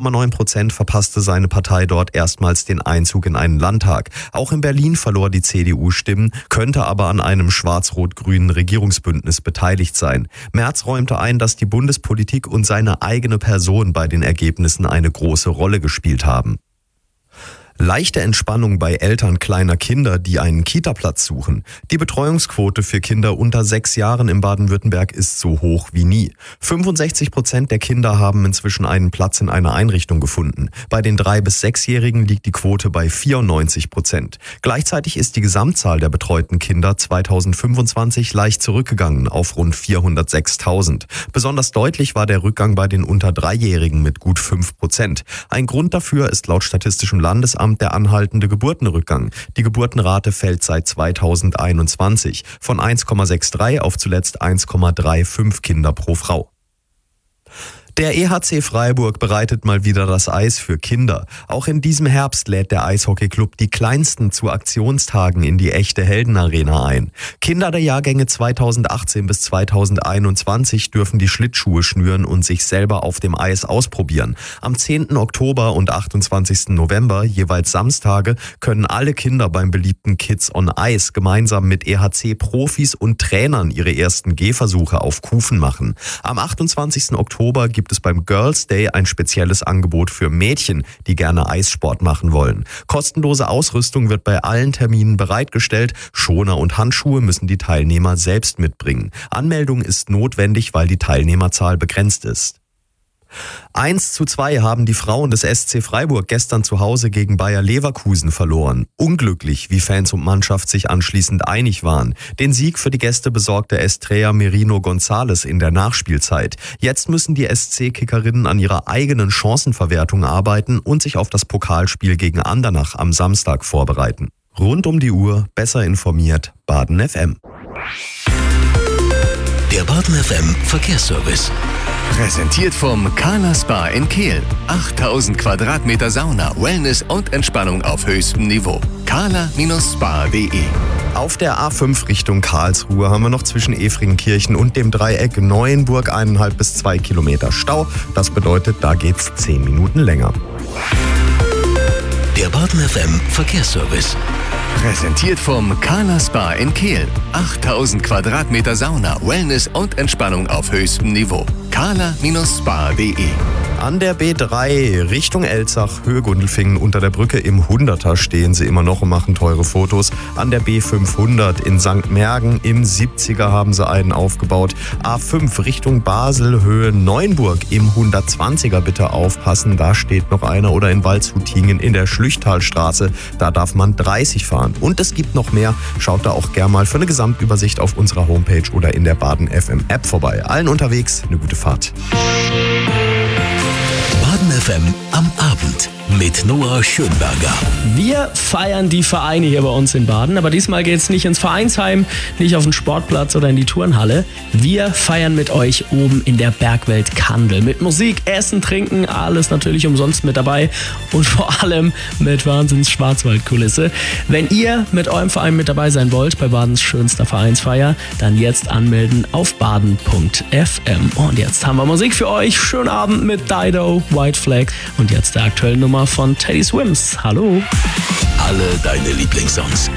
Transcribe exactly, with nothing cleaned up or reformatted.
Komma neun Prozent verpasste seine Partei dort erstmals den Einzug in einen Landtag. Auch in Berlin verlor die C D U Stimmen, könnte aber an einem schwarz-rot-grünen Regierungsbündnis beteiligt sein. Merz räumte ein, dass die Bundespolitik und seine eigene Person bei den Ergebnissen eine große Rolle gespielt haben. Leichte Entspannung bei Eltern kleiner Kinder, die einen Kita-Platz suchen. Die Betreuungsquote für Kinder unter sechs Jahren in Baden-Württemberg ist so hoch wie nie. fünfundsechzig Prozent der Kinder haben inzwischen einen Platz in einer Einrichtung gefunden. Bei den drei- bis sechsjährigen liegt die Quote bei vierundneunzig Prozent. Gleichzeitig ist die Gesamtzahl der betreuten Kinder zweitausendfünfundzwanzig leicht zurückgegangen auf rund vierhundertsechstausend. Besonders deutlich war der Rückgang bei den unter Dreijährigen mit gut fünf Prozent. Ein Grund dafür ist laut Statistischem Landesamt der anhaltende Geburtenrückgang. Die Geburtenrate fällt seit zweitausendeinundzwanzig von eins Komma dreiundsechzig auf zuletzt eins Komma fünfunddreißig Kinder pro Frau. Der E H C Freiburg bereitet mal wieder das Eis für Kinder. Auch in diesem Herbst lädt der Eishockeyclub die Kleinsten zu Aktionstagen in die echte Heldenarena ein. Kinder der Jahrgänge zweitausendachtzehn bis zweitausendeinundzwanzig dürfen die Schlittschuhe schnüren und sich selber auf dem Eis ausprobieren. Am zehnten Oktober und achtundzwanzigsten November, jeweils Samstage, können alle Kinder beim beliebten Kids on Ice gemeinsam mit E H C-Profis und Trainern ihre ersten Gehversuche auf Kufen machen. Am achtundzwanzigsten Oktober gibt es beim Girls Day ein spezielles Angebot für Mädchen, die gerne Eissport machen wollen. Kostenlose Ausrüstung wird bei allen Terminen bereitgestellt. Schoner und Handschuhe müssen die Teilnehmer selbst mitbringen. Anmeldung ist notwendig, weil die Teilnehmerzahl begrenzt ist. eins zu zwei haben die Frauen des S C Freiburg gestern zu Hause gegen Bayer Leverkusen verloren. Unglücklich, wie Fans und Mannschaft sich anschließend einig waren. Den Sieg für die Gäste besorgte Estrella Merino González in der Nachspielzeit. Jetzt müssen die S C-Kickerinnen an ihrer eigenen Chancenverwertung arbeiten und sich auf das Pokalspiel gegen Andernach am Samstag vorbereiten. Rund um die Uhr, besser informiert, Baden F M. Der Baden F M Verkehrsservice. Präsentiert vom Carla Spa in Kehl. achttausend Quadratmeter Sauna, Wellness und Entspannung auf höchstem Niveau. carla Spa punkt de. Auf der A fünf Richtung Karlsruhe haben wir noch zwischen Efringenkirchen und dem Dreieck Neuenburg eineinhalb bis zwei Kilometer Stau. Das bedeutet, da geht's zehn Minuten länger. Der Baden F M Verkehrsservice. Präsentiert vom Carla Spa in Kehl. achttausend Quadratmeter Sauna, Wellness und Entspannung auf höchstem Niveau. carla Spa punkt de. An der B drei Richtung Elzach, Höhe Gundelfingen, unter der Brücke im Hunderter stehen sie immer noch und machen teure Fotos. An der B fünfhundert in Sankt Mergen im siebziger haben sie einen aufgebaut. A fünf Richtung Basel, Höhe Neuenburg im hundertzwanziger bitte aufpassen, da steht noch einer. Oder in Waldshutingen in der Schlüchtalstraße, da darf man dreißig fahren. Und es gibt noch mehr, schaut da auch gern mal für eine Gesamtübersicht auf unserer Homepage oder in der Baden F M App vorbei. Allen unterwegs eine gute Fahrt. Baden F M am Abend mit Noah Schönberger. Wir feiern die Vereine hier bei uns in Baden, aber diesmal geht es nicht ins Vereinsheim, nicht auf den Sportplatz oder in die Turnhalle. Wir feiern mit euch oben in der Bergwelt Kandel. Mit Musik, Essen, Trinken, alles natürlich umsonst mit dabei und vor allem mit Wahnsinns Schwarzwaldkulisse. Wenn ihr mit eurem Verein mit dabei sein wollt bei Badens schönster Vereinsfeier, dann jetzt anmelden auf baden punkt f m. Und jetzt haben wir Musik für euch. Schönen Abend mit Dido, White Flag und jetzt der aktuellen Nummer von Teddy Swims. Hallo. Alle deine Lieblingssongs